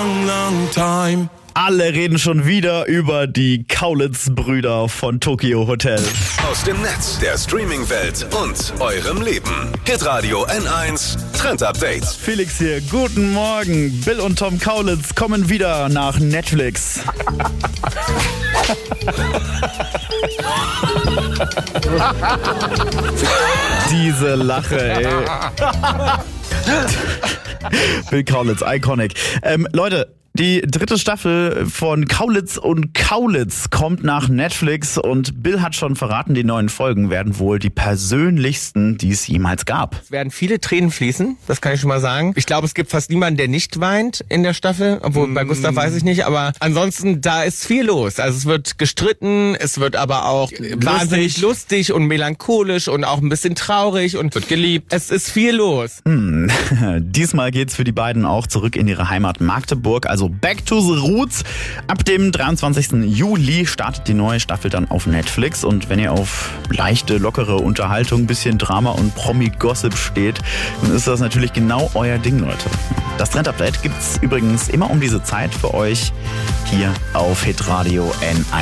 long, long time. Alle reden schon wieder über die Kaulitz-Brüder von Tokio Hotel. Aus dem Netz, der Streaming-Welt und eurem Leben. Hitradio N1 Trend Update. Felix hier, guten Morgen. Bill und Tom Kaulitz kommen wieder nach Netflix. Diese Lache, ey. Bill Kaulitz, iconic. Leute, die dritte Staffel von Kaulitz und Kaulitz kommt nach Netflix und Bill hat schon verraten, die neuen Folgen werden wohl die persönlichsten, die es jemals gab. Es werden viele Tränen fließen, das kann ich schon mal sagen. Ich glaube, es gibt fast niemanden, der nicht weint in der Staffel, obwohl bei Gustav weiß ich nicht, aber ansonsten, da ist viel los. Also es wird gestritten, es wird aber auch wahnsinnig lustig und melancholisch und auch ein bisschen traurig und wird geliebt. Es ist viel los. Diesmal geht's für die beiden auch zurück in ihre Heimat Magdeburg, also Back to the Roots. Ab dem 23. Juli startet die neue Staffel dann auf Netflix. Und wenn ihr auf leichte, lockere Unterhaltung, bisschen Drama und Promi-Gossip steht, dann ist das natürlich genau euer Ding, Leute. Das Trend-Update gibt's übrigens immer um diese Zeit für euch hier auf Hitradio N1.